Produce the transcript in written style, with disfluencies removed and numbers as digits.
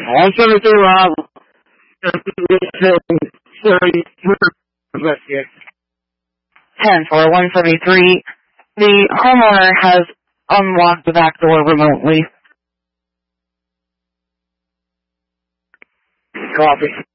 172, 10-4-173. The homeowner has unlocked the back door remotely. Copy.